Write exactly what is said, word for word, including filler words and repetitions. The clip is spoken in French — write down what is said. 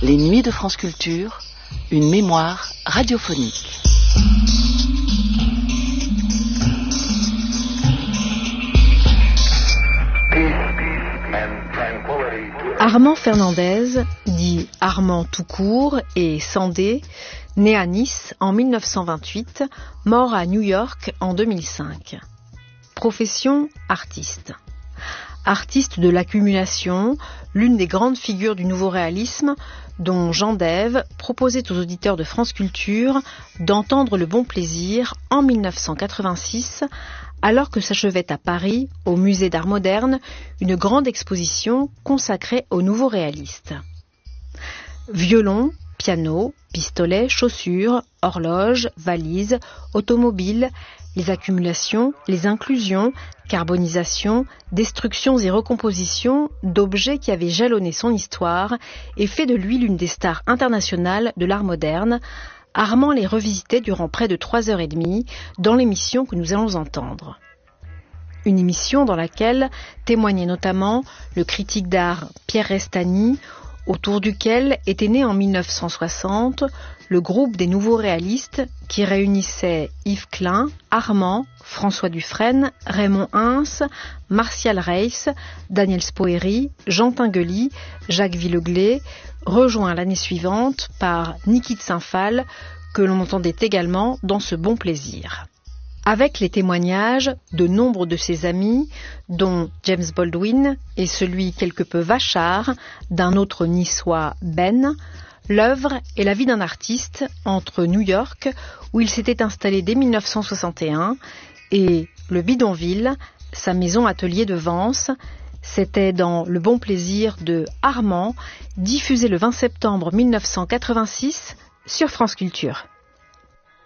Les Nuits de France Culture, une mémoire radiophonique. Armand Fernandez, dit Armand tout court et Sandé, né à Nice en mille neuf cent vingt-huit, mort à New York en deux mille cinq. Profession artiste. Artiste de l'accumulation, l'une des grandes figures du nouveau réalisme, dont Jean Dève proposait aux auditeurs de France Culture d'entendre le bon plaisir en mille neuf cent quatre-vingt-six, alors que s'achevait à Paris, au Musée d'Art Moderne, une grande exposition consacrée aux nouveaux réalistes. Violon, piano, pistolet, chaussures, horloges, valises, automobiles, les accumulations, les inclusions, carbonisation, destructions et recompositions d'objets qui avaient jalonné son histoire et fait de lui l'une des stars internationales de l'art moderne, Armand les revisitait durant près de trois heures et demie dans l'émission que nous allons entendre. Une émission dans laquelle témoignait notamment le critique d'art Pierre Restany, autour duquel était né en mille neuf cent soixante le groupe des nouveaux réalistes qui réunissait Yves Klein, Armand, François Dufresne, Raymond Hins, Martial Reiss, Daniel Spoerry, Jean Tinguely, Jacques Villeglé, rejoint l'année suivante par Niki de Saint-Phal, que l'on entendait également dans ce bon plaisir. Avec les témoignages de nombre de ses amis, dont James Baldwin et celui quelque peu vachard d'un autre niçois, Ben, l'œuvre est la vie d'un artiste entre New York, où il s'était installé dès mille neuf cent soixante et un, et le bidonville, sa maison atelier de Vence. C'était dans Le bon plaisir de Armand, diffusé le vingt septembre mille neuf cent quatre-vingt-six sur France Culture.